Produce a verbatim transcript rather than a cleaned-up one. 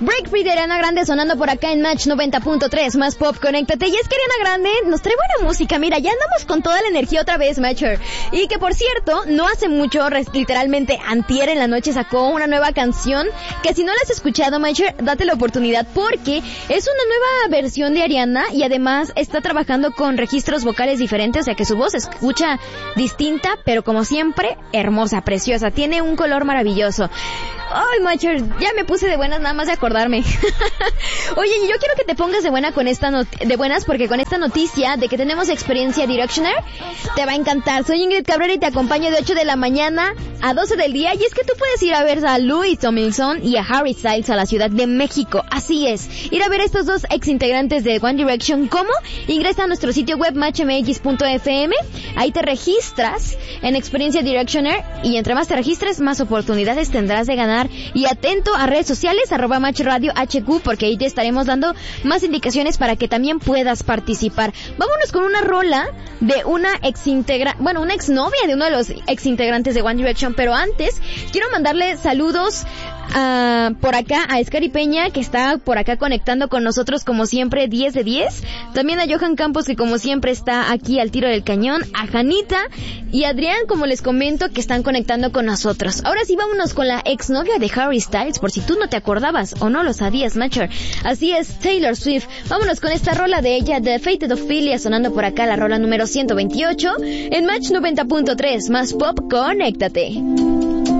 Break Free de Ariana Grande sonando por acá en Match noventa punto tres, más pop, conéctate. Y es que Ariana Grande nos trae buena música, mira, ya andamos con toda la energía otra vez, Matcher. Y que por cierto, no hace mucho, literalmente antier en la noche sacó una nueva canción, que si no la has escuchado, Matcher, date la oportunidad, porque es una nueva versión de Ariana y además está trabajando con registros vocales diferentes, o sea que su voz se escucha distinta, pero como siempre, hermosa, preciosa, tiene un color maravilloso. Ay, Matcher, ya me puse de buenas nada más de acordarme. Oye, yo quiero que te pongas de buena con esta not- de buenas porque con esta noticia de que tenemos experiencia Directioner te va a encantar. Soy Ingrid Cabrera y te acompaño de ocho de la mañana a doce del día, y es que tú puedes ir a ver a Louis Tomlinson y a Harry Styles a la Ciudad de México. Así es, ir a ver a estos dos ex integrantes de One Direction. ¿Cómo? Ingresa a nuestro sitio web match m x punto f m, ahí te registras en experiencia Directioner y entre más te registres, más oportunidades tendrás de ganar. Y atento a redes sociales, arroba Match Radio H Q, porque ahí te estaremos dando más indicaciones para que también puedas participar. Vámonos con una rola de una ex integra, bueno, una ex novia de uno de los ex integrantes de One Direction, pero antes quiero mandarle saludos Uh, por acá a Escari Peña, que está por acá conectando con nosotros como siempre, diez de diez. También a Johan Campos, que como siempre está aquí al tiro del cañón. A Janita y a Adrián, como les comento, que están conectando con nosotros. Ahora sí, vámonos con la exnovia de Harry Styles, por si tú no te acordabas o no lo sabías, Matcher. Así es, Taylor Swift. Vámonos con esta rola de ella, The Fated Ophelia, sonando por acá, la rola número ciento veintiocho en Match noventa punto tres, más pop, conéctate.